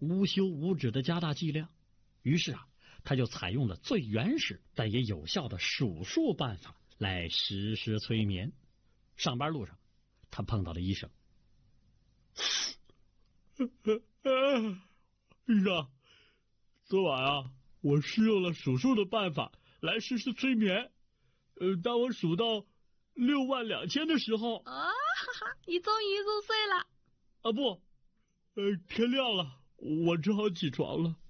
无休无止的加大剂量。于是他就采用了最原始但也有效的数数办法来实施催眠。上班路上，他碰到了医生。 医生，昨晚我试用了数数的办法来实施催眠。当我数到62000的时候， 你终于入睡了。 不，天亮了，我只好起床了。